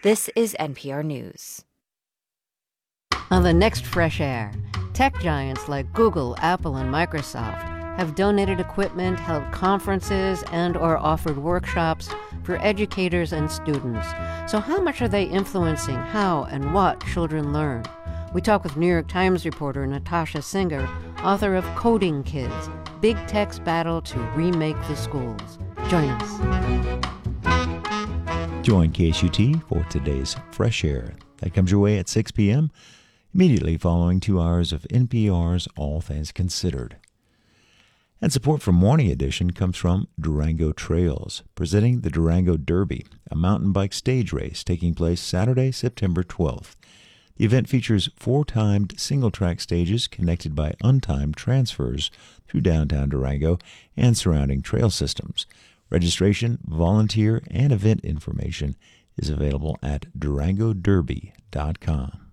This is NPR News. On the next Fresh Air, tech giants like Google, Apple, and Microsoft have donated equipment, held conferences, and/or offered workshops for educators and students. So how much are they influencing how and what children learn? We talk with New York Times reporter Natasha Singer, author of Coding Kids, Big Tech's Battle to Remake the Schools. Join us. Join KSUT for today's Fresh Air. That comes your way at 6 p.m., immediately following 2 hours of NPR's All Things Considered. And support for Morning Edition comes from Durango Trails, presenting the Durango Derby, a mountain bike stage race taking place Saturday, September 12th. The event features 4 timed single-track stages connected by untimed transfers through downtown Durango and surrounding trail systems. Registration, volunteer, and event information is available at durangoderby.com.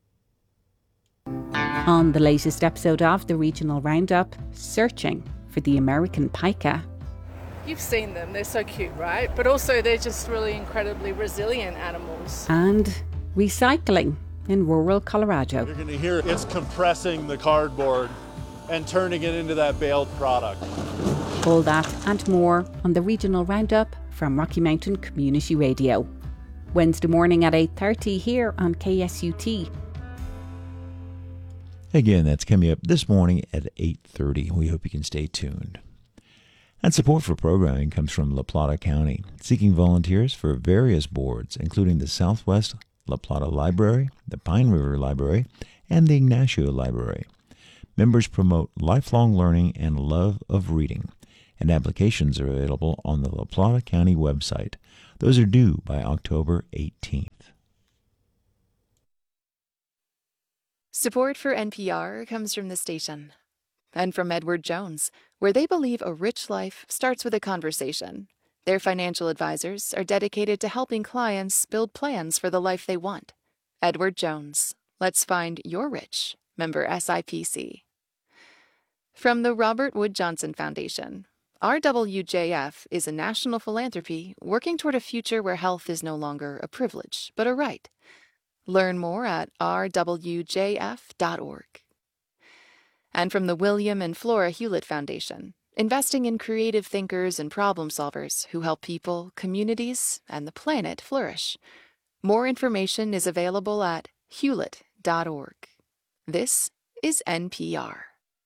On the latest episode of the Regional Roundup, searching for the American pika. You've seen them, they're so cute, right? But also they're just really incredibly resilient animals. And recycling in rural Colorado. You're going to hear it's compressing the cardboard and turning it into that baled product. All that and more on the Regional Roundup from Rocky Mountain Community Radio. Wednesday morning at 8:30 here on KSUT. Again, that's coming up this morning at 8:30. We hope you can stay tuned. And support for programming comes from La Plata County, seeking volunteers for various boards, including the Southwest La Plata Library, the Pine River Library, and the Ignacio Library. Members promote lifelong learning and love of reading, and applications are available on the La Plata County website. Those are due by October 18th. Support for NPR comes from the station and from Edward Jones, where they believe a rich life starts with a conversation. Their financial advisors are dedicated to helping clients build plans for the life they want. Edward Jones. Let's find your rich. Member SIPC. From the Robert Wood Johnson Foundation, RWJF is a national philanthropy working toward a future where health is no longer a privilege, but a right. Learn more at rwjf.org. And from the William and Flora Hewlett Foundation, investing in creative thinkers and problem solvers who help people, communities, and the planet flourish. More information is available at hewlett.org. This is NPR.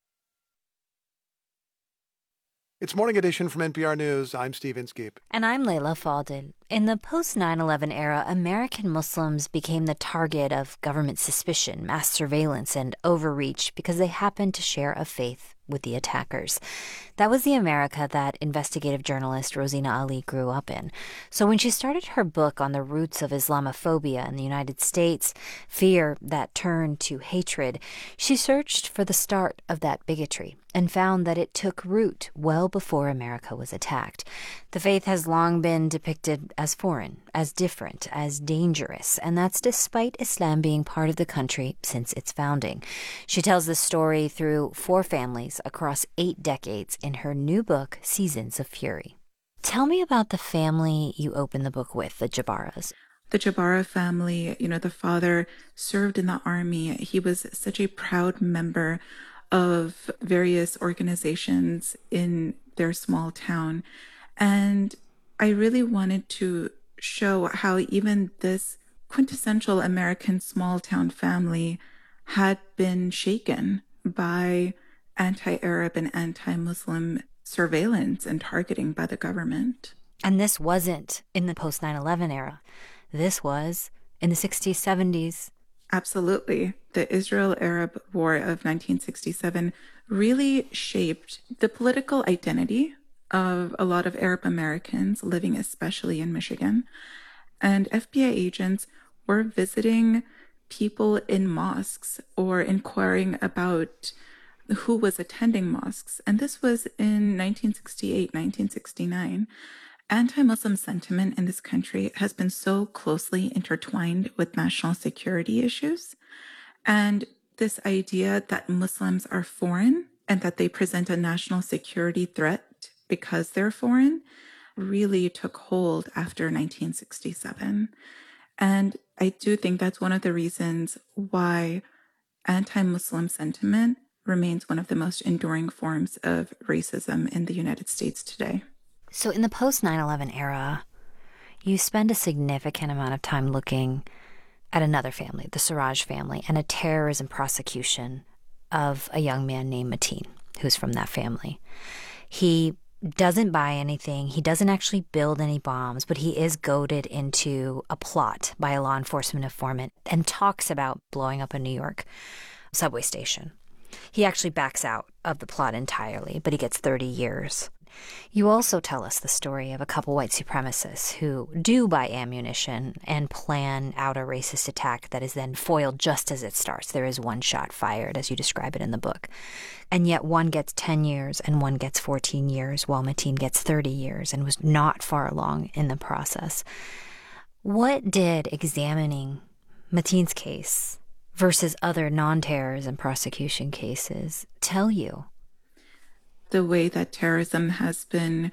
It's Morning Edition from NPR News. I'm Steve Inskeep. And I'm Layla Faldin. In the post-9/11 era, American Muslims became the target of government suspicion, mass surveillance, and overreach because they happened to share a faith with the attackers. That was the America that investigative journalist Rosina Ali grew up in. So when she started her book on the roots of Islamophobia in the United States, fear that turned to hatred, she searched for the start of that bigotry and found that it took root well before America was attacked. The faith has long been depicted as foreign, as different, as dangerous, and that's despite Islam being part of the country since its founding. She tells the story through 4 families across 8 decades in her new book, Seasons of Fury. Tell me about the family you open the book with, the Jabaras. The Jabara family, the father served in the army. He was such a proud member of various organizations in their small town. And I really wanted to show how even this quintessential American small town family had been shaken by anti-Arab and anti-Muslim surveillance and targeting by the government. And this wasn't in the post-9/11 era. This was in the 60s, 70s. Absolutely. The Israel-Arab War of 1967 really shaped the political identity of a lot of Arab Americans living especially in Michigan. And FBI agents were visiting people in mosques or inquiring about who was attending mosques. And this was in 1968, 1969. Anti-Muslim sentiment in this country has been so closely intertwined with national security issues. And this idea that Muslims are foreign and that they present a national security threat because they're foreign really took hold after 1967. And I do think that's one of the reasons why anti-Muslim sentiment remains one of the most enduring forms of racism in the United States today. So in the post-9/11 era, you spend a significant amount of time looking at another family, the Siraj family, and a terrorism prosecution of a young man named Mateen, who's from that family. He doesn't buy anything. He doesn't actually build any bombs, but he is goaded into a plot by a law enforcement informant and talks about blowing up a New York subway station. He actually backs out of the plot entirely, but he gets 30 years. You also tell us the story of a couple white supremacists who do buy ammunition and plan out a racist attack that is then foiled just as it starts. There is one shot fired, as you describe it in the book. And yet one gets 10 years and one gets 14 years, while Mateen gets 30 years and was not far along in the process. What did examining Mateen's case versus other non-terrorism prosecution cases tell you? The way that terrorism has been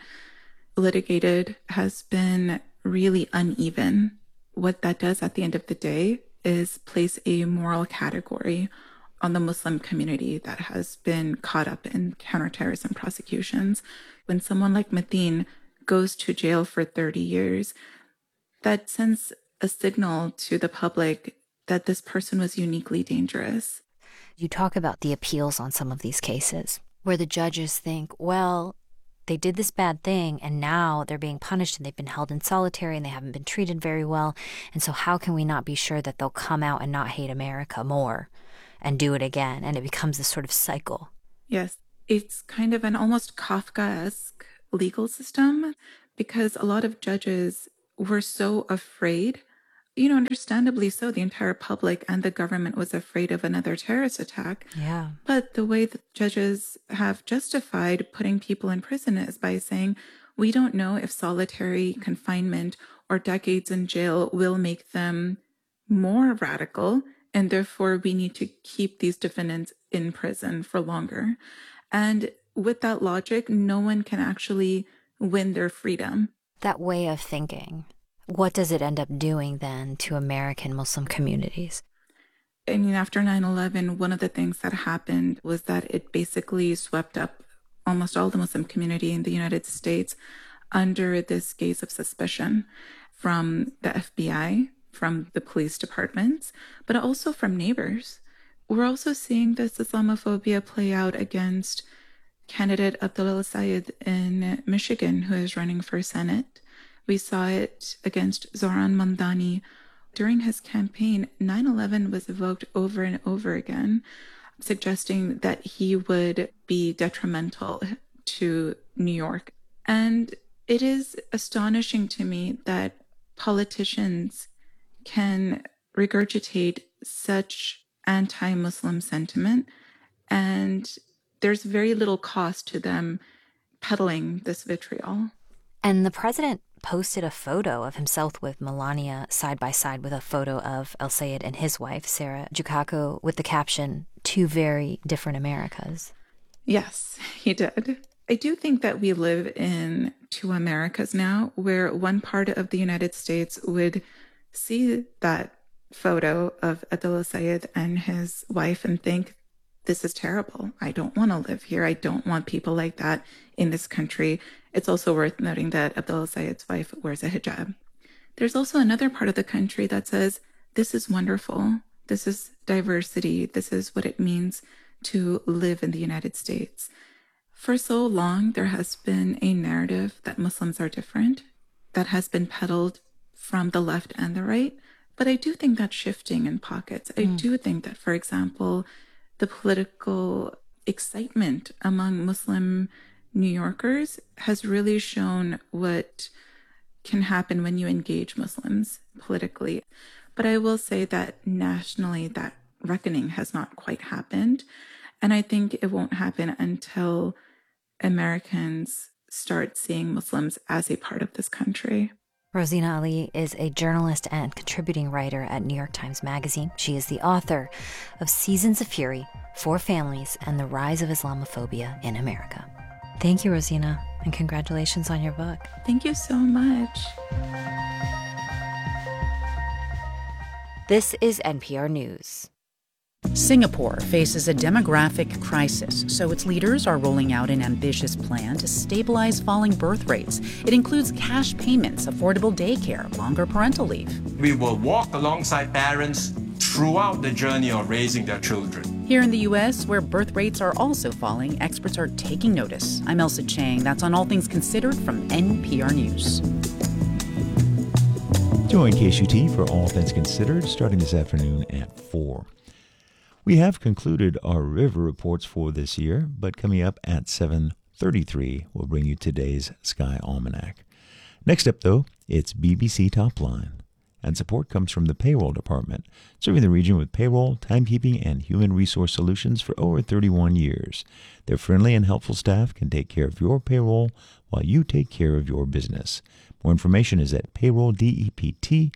litigated has been really uneven. What that does at the end of the day is place a moral category on the Muslim community that has been caught up in counterterrorism prosecutions. When someone like Mateen goes to jail for 30 years, that sends a signal to the public that this person was uniquely dangerous. You talk about the appeals on some of these cases, where the judges think, well, they did this bad thing and now they're being punished and they've been held in solitary and they haven't been treated very well. And so how can we not be sure that they'll come out and not hate America more and do it again? And it becomes this sort of cycle. Yes, it's kind of an almost Kafkaesque legal system because a lot of judges were so afraid. Understandably so, the entire public and the government was afraid of another terrorist attack. Yeah. But the way that judges have justified putting people in prison is by saying, we don't know if solitary confinement or decades in jail will make them more radical, and therefore we need to keep these defendants in prison for longer. And with that logic, no one can actually win their freedom. That way of thinking, what does it end up doing then to American Muslim communities? I mean, after 9/11, one of the things that happened was that it basically swept up almost all the Muslim community in the United States under this gaze of suspicion from the FBI, from the police departments, but also from neighbors. We're also seeing this Islamophobia play out against candidate Abdullah Sayed in Michigan, who is running for Senate. We saw it against Zohran Mamdani. During his campaign, 9/11 was evoked over and over again, suggesting that he would be detrimental to New York. And it is astonishing to me that politicians can regurgitate such anti-Muslim sentiment, and there's very little cost to them peddling this vitriol. And the president posted a photo of himself with Melania side by side with a photo of El Sayed and his wife, Sarah Jukako, with the caption, "Two very different Americas." Yes, he did. I do think that we live in two Americas now, where one part of the United States would see that photo of Abdullah Sayed and his wife and think, this is terrible. I don't want to live here. I don't want people like that in this country. It's also worth noting that Abdullah Sayed's wife wears a hijab. There's also another part of the country that says, this is wonderful. This is diversity. This is what it means to live in the United States. For so long, there has been a narrative that Muslims are different that has been peddled from the left and the right. But I do think that's shifting in pockets. I do think that, for example, the political excitement among Muslim New Yorkers has really shown what can happen when you engage Muslims politically. But I will say that nationally, that reckoning has not quite happened. And I think it won't happen until Americans start seeing Muslims as a part of this country. Rosina Ali is a journalist and contributing writer at New York Times Magazine. She is the author of Seasons of Fury, 4 Families, and the Rise of Islamophobia in America. Thank you, Rosina, and congratulations on your book. Thank you so much. This is NPR News. Singapore faces a demographic crisis, so its leaders are rolling out an ambitious plan to stabilize falling birth rates. It includes cash payments, affordable daycare, longer parental leave. We will walk alongside parents throughout the journey of raising their children. Here in the U.S., where birth rates are also falling, experts are taking notice. I'm Elsa Chang. That's on All Things Considered from NPR News. Join KSUT for All Things Considered starting this afternoon at 4. We have concluded our river reports for this year, but coming up at 7:33, we'll bring you today's Sky Almanac. Next up, though, it's BBC Top Line. And support comes from the Payroll Department, serving the region with payroll, timekeeping, and human resource solutions for over 31 years. Their friendly and helpful staff can take care of your payroll while you take care of your business. More information is at payrolldept.biz.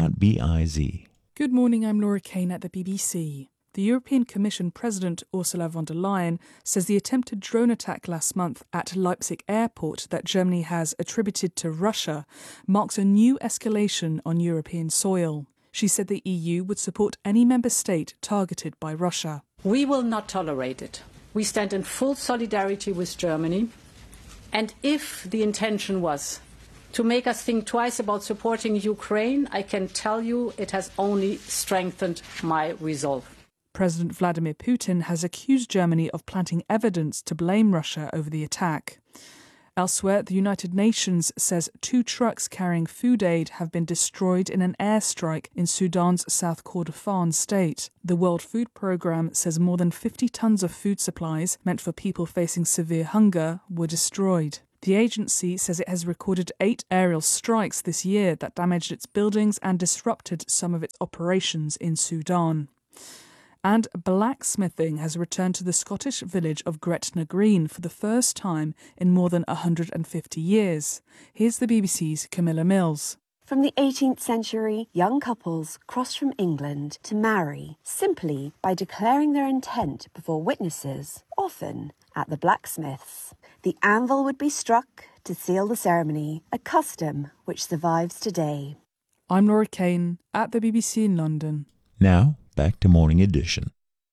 Good morning, I'm Laura Kane at the BBC. The European Commission President Ursula von der Leyen says the attempted drone attack last month at Leipzig airport that Germany has attributed to Russia marks a new escalation on European soil. She said the EU would support any member state targeted by Russia. We will not tolerate it. We stand in full solidarity with Germany. And if the intention was to make us think twice about supporting Ukraine, I can tell you it has only strengthened my resolve. President Vladimir Putin has accused Germany of planting evidence to blame Russia over the attack. Elsewhere, the United Nations says 2 trucks carrying food aid have been destroyed in an airstrike in Sudan's South Kordofan state. The World Food Programme says more than 50 tons of food supplies meant for people facing severe hunger were destroyed. The agency says it has recorded 8 aerial strikes this year that damaged its buildings and disrupted some of its operations in Sudan. And blacksmithing has returned to the Scottish village of Gretna Green for the first time in more than 150 years. Here's the BBC's Camilla Mills. From the 18th century, young couples crossed from England to marry simply by declaring their intent before witnesses, often at the blacksmiths. The anvil would be struck to seal the ceremony, a custom which survives today. I'm Laura Kane at the BBC in London. Now, back to Morning Edition.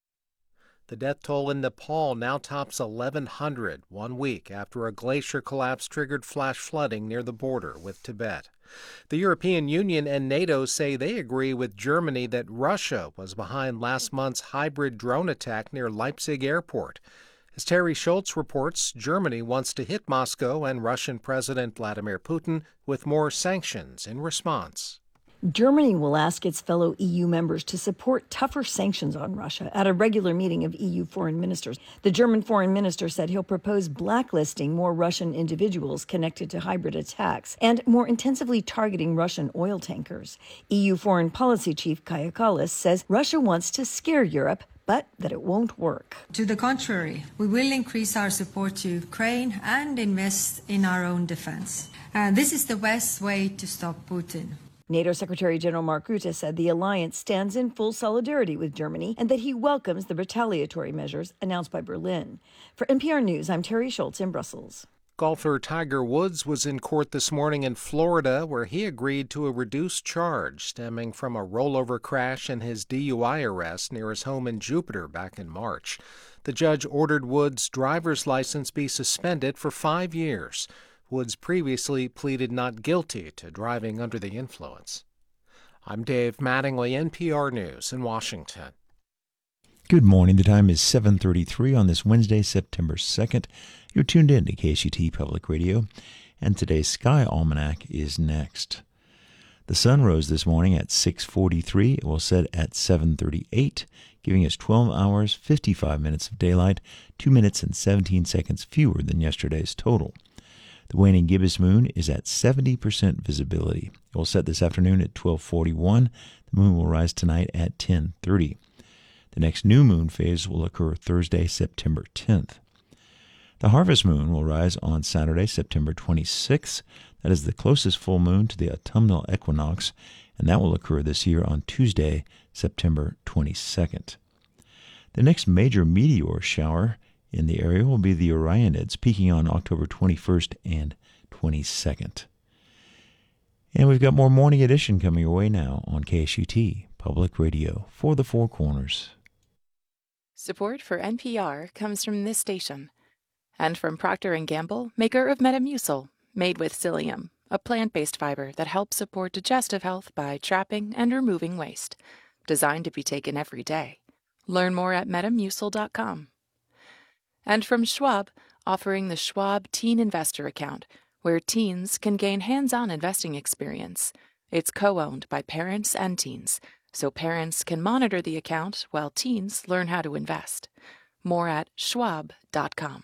The death toll in Nepal now tops 1,100, 1 week after a glacier collapse triggered flash flooding near the border with Tibet. The European Union and NATO say they agree with Germany that Russia was behind last month's hybrid drone attack near Leipzig airport. As Terry Schultz reports, Germany wants to hit Moscow and Russian President Vladimir Putin with more sanctions in response. Germany will ask its fellow EU members to support tougher sanctions on Russia at a regular meeting of EU foreign ministers. The German foreign minister said he'll propose blacklisting more Russian individuals connected to hybrid attacks and more intensively targeting Russian oil tankers. EU foreign policy chief Kaja Kallas says Russia wants to scare Europe, but that it won't work. To the contrary, we will increase our support to Ukraine and invest in our own defense. This is the best way to stop Putin. NATO Secretary General Mark Rutte said the alliance stands in full solidarity with Germany and that he welcomes the retaliatory measures announced by Berlin. For NPR News, I'm Terry Schultz in Brussels. Golfer Tiger Woods was in court this morning in Florida, where he agreed to a reduced charge stemming from a rollover crash and his DUI arrest near his home in Jupiter back in March. The judge ordered Woods' driver's license be suspended for 5 years. Woods previously pleaded not guilty to driving under the influence. I'm Dave Mattingly, NPR News in Washington. Good morning. The time is 7:33 on this Wednesday, September 2nd. You're tuned in to KSUT Public Radio, and today's Sky Almanac is next. The sun rose this morning at 6:43. It will set at 7:38, giving us 12 hours, 55 minutes of daylight, 2 minutes and 17 seconds fewer than yesterday's total. The waning gibbous moon is at 70% visibility. It will set this afternoon at 12:41. The moon will rise tonight at 10:30. The next new moon phase will occur Thursday, September 10th. The harvest moon will rise on Saturday, September 26th. That is the closest full moon to the autumnal equinox, and that will occur this year on Tuesday, September 22nd. The next major meteor shower in the area will be the Orionids, peaking on October 21st and 22nd. And we've got more Morning Edition coming your way now on KSUT Public Radio for the Four Corners. Support for NPR comes from this station and from Procter & Gamble, maker of Metamucil, made with psyllium, a plant-based fiber that helps support digestive health by trapping and removing waste. Designed to be taken every day. Learn more at metamucil.com. And from Schwab, offering the Schwab Teen Investor Account, where teens can gain hands-on investing experience. It's co-owned by parents and teens, so parents can monitor the account while teens learn how to invest. More at schwab.com.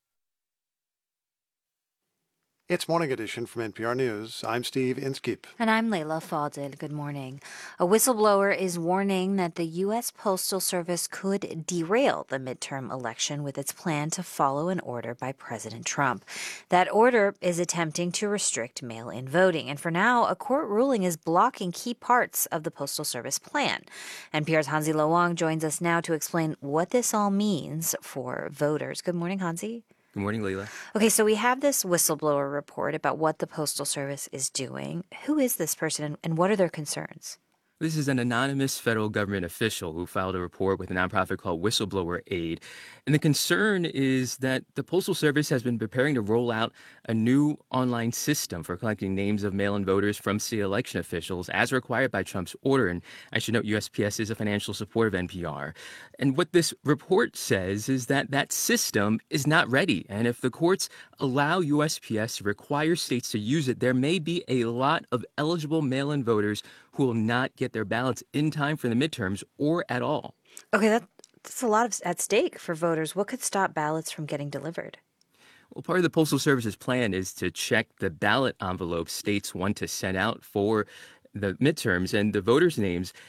It's Morning Edition from NPR News. I'm Steve Inskeep. And I'm Leila Fadel. Good morning. A whistleblower is warning that the U.S. Postal Service could derail the midterm election with its plan to follow an order by President Trump. That order is attempting to restrict mail-in voting. And for now, a court ruling is blocking key parts of the Postal Service plan. NPR's Hansi Lo Wang joins us now to explain what this all means for voters. Good morning, Hansi. Good morning, Leila. Okay, so we have this whistleblower report about what the Postal Service is doing. Who is this person and what are their concerns? This is an anonymous federal government official who filed a report with a nonprofit called Whistleblower Aid. And the concern is that the Postal Service has been preparing to roll out a new online system for collecting names of mail-in voters from state election officials as required by Trump's order. And I should note USPS is a financial support of NPR. And what this report says is that that system is not ready. And if the courts allow USPS to require states to use it, there may be a lot of eligible mail-in voters who will not get their ballots in time for the midterms or at all. Okay, that's a lot at stake for voters. What could stop ballots from getting delivered? Well, part of the Postal Service's plan is to check the ballot envelopes states want to send out for the midterms, and the voters' names